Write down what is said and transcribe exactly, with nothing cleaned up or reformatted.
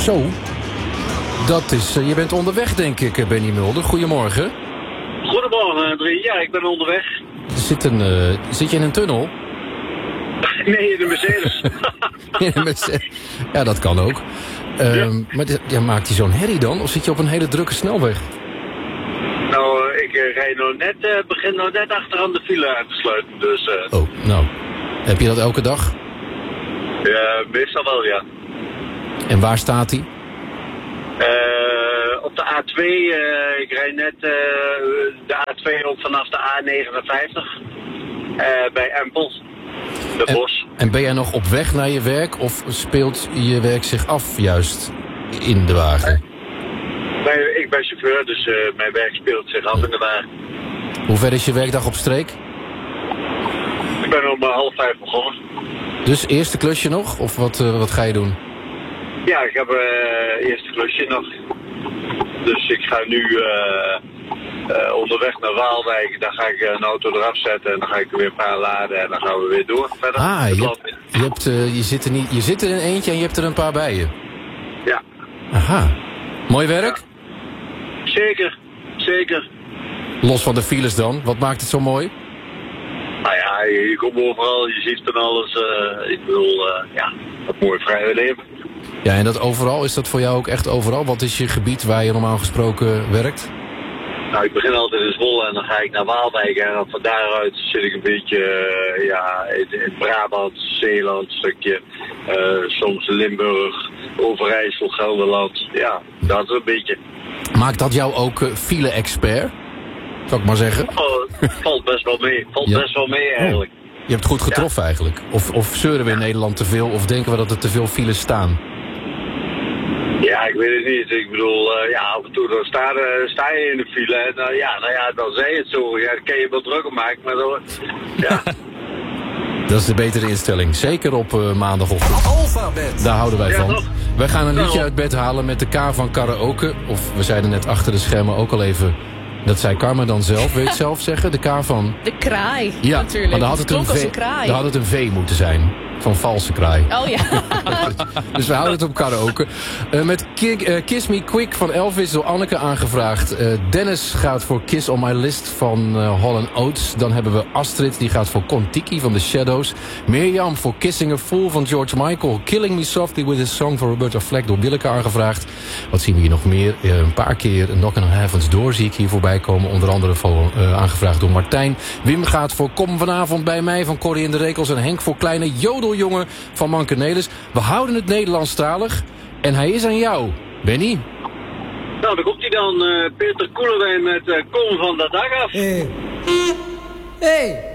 Zo. Dat is... Uh, je bent onderweg, denk ik, Benny Mulder. Goedemorgen. Goedemorgen, André. Ja, ik ben onderweg. Zit, een, uh, zit je in een tunnel? Nee, in een Mercedes. In een Mercedes. Ja, dat kan ook. Uh, ja. Maar ja, maakt hij zo'n herrie dan? Of zit je op een hele drukke snelweg? Nou, ik uh, rijd nou net, uh, begin nou net achteraan de file aan te sluiten. Dus, uh... Oh, nou. Heb je dat elke dag? Ja, meestal wel, ja. En waar staat hij? Uh, op de A twee, uh, ik rijd net uh, de A twee op vanaf de A negenenvijftig. Uh, bij Empel, de en, bos. En ben jij nog op weg naar je werk of speelt je werk zich af juist in de wagen? Nee, ik ben chauffeur, dus uh, mijn werk speelt zich af in de wagen. Hoe ver is je werkdag op streek? Ik ben om half vijf begonnen. Dus eerste klusje nog? Of wat, uh, wat ga je doen? Ja, ik heb uh, eerste klusje nog. Dus ik ga nu uh, uh, onderweg naar Waalwijk. Dan ga ik een auto eraf zetten en dan ga ik er weer een paar laden en dan gaan we weer door. Verder. Ah, je, hebt, je, hebt, uh, je, zit er niet, je zit er in eentje en je hebt er een paar bij je. Ja. Aha. Mooi werk? Ja. Zeker, zeker. Los van de files dan, wat maakt het zo mooi? Nou ja, je, je komt overal, je ziet van alles. Uh, ik bedoel, uh, ja, dat mooi vrije leven. Ja, en dat overal, is dat voor jou ook echt overal? Wat is je gebied waar je normaal gesproken werkt? Nou, ik begin altijd in Zwolle en dan ga ik naar Waalwijk en van daaruit zit ik een beetje uh, ja, in, in Brabant, Zeeland, een stukje, uh, soms Limburg, Overijssel, Gelderland. Ja, dat is een beetje. Maakt dat jou ook uh, file-expert? Zou ik maar zeggen? Oh, valt best wel mee, valt ja. best wel mee eigenlijk. Oh. Je hebt goed getroffen ja. eigenlijk. Of, of zeuren we in ja. Nederland te veel of denken we dat er te veel files staan? Ja, ik weet het niet. Ik bedoel, uh, ja, af en toe dan sta, uh, sta je in de file en uh, ja, nou ja, dan zei je het zo. Ja, dan kan je wel drukker maken, maar dan, ja. Dat is de betere instelling. Zeker op uh, maandagochtend. Alphabet. Daar houden wij ja, van. Nog. Wij gaan een liedje uit bed halen met de K van karaoke. Of we zeiden net achter de schermen ook al even... Dat zei Carmen dan zelf, weet je het zelf zeggen? De K van... De kraai, ja, natuurlijk. Maar dan had het een V, dan had het een V moeten zijn. Van valse kraai. Oh ja. Dus we houden het op karaoke. Uh, met Kick, uh, Kiss Me Quick van Elvis door Anneke aangevraagd. Uh, Dennis gaat voor Kiss on My List van uh, Hall and Oates. Dan hebben we Astrid, die gaat voor Kon-Tiki van The Shadows. Mirjam voor Kissing a Fool van George Michael. Killing Me Softly with His Song van Roberta Flack door Willeke aangevraagd. Wat zien we hier nog meer? Uh, een paar keer Knockin' on Heaven's Door zie ik hier voorbij komen. Onder andere voor, uh, aangevraagd door Martijn. Wim gaat voor Kom vanavond bij mij van Corrie in de Rekels. En Henk voor Kleine Jodeljongen van Manke Nelis. We houden het Nederlandstalig. En hij is aan jou. Benny? Nou, dan komt hij dan. Uh, Peter Koelewijn met uh, Kom van de dag af. Hey. Hey.